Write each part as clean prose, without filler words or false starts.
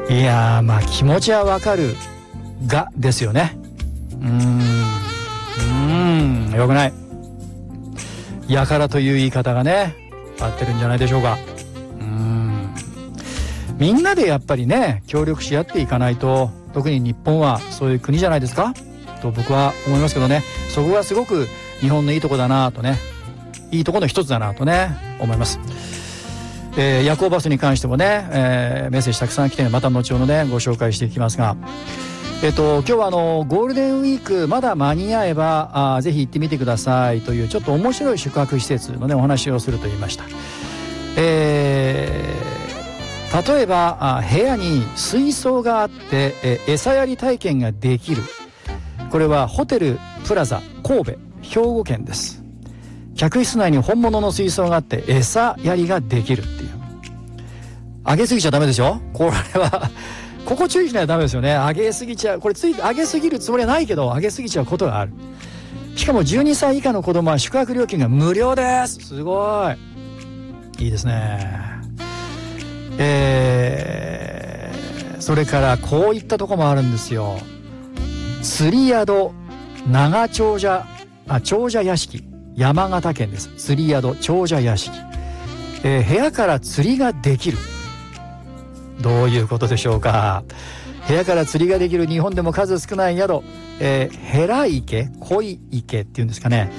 いやー、まあ気持ちはわかるがですよね。よくない。やからという言い方がね合ってるんじゃないでしょうか。みんなでやっぱりね協力し合っていかないと、特に日本はそういう国じゃないですかと僕は思いますけどね。そこがすごく日本のいいとこだなとね、いいとこの一つだなとね思います。夜行バスに関してもね、メッセージたくさん来て、また後ほどねご紹介していきますが、今日はゴールデンウィークまだ間に合えばぜひ行ってみてくださいというちょっと面白い宿泊施設のねお話をすると言いました。例えば部屋に水槽があって、餌やり体験ができる。これはホテルプラザ神戸兵庫県です。客室内に本物の水槽があって餌やりができるっていう。上げすぎちゃダメでしょこれはここ注意しないとダメですよね。上げすぎちゃう、これ上げすぎるつもりはないけど上げすぎちゃうことがある。しかも12歳以下の子供は宿泊料金が無料です。すごいいいですね。それからこういったとこもあるんですよ。釣り宿長長者屋敷、山形県です。釣り宿長者屋敷、部屋から釣りができる。どういうことでしょうか。部屋から釣りができる日本でも数少ない宿、ヘラ池、恋池っていうんですかね、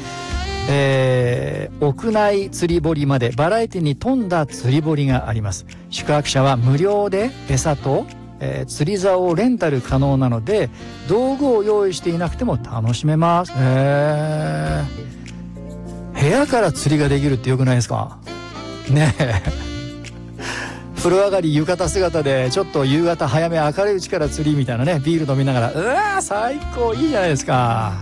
屋内釣り堀までバラエティに富んだ釣り堀があります。宿泊者は無料で餌と、釣り竿をレンタル可能なので道具を用意していなくても楽しめます。部屋から釣りができるってよくないですかねえ風呂上がり浴衣姿でちょっと夕方早め明るいうちから釣りみたいなね、ビール飲みながら、うわー最高、いいじゃないですか。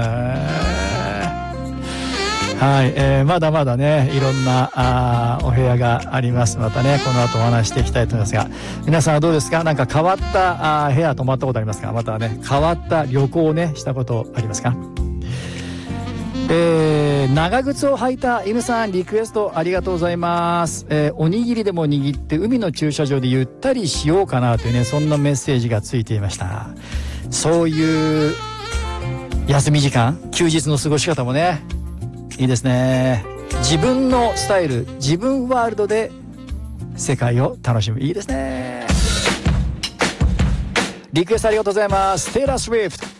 はい、まだまだねいろんなお部屋があります。またねこの後お話していきたいと思いますが、皆さんはどうですか。なんか変わった部屋泊まったことありますか。またね変わった旅行をねしたことありますか。長靴を履いた犬さん、リクエストありがとうございます。おにぎりでも握って海の駐車場でゆったりしようかなというね、そんなメッセージがついていました。そういう休み時間、休日の過ごし方もねいいですね。自分のスタイル、自分ワールドで世界を楽しむ、いいですね。リクエストありがとうございます。テイラー・スウィフト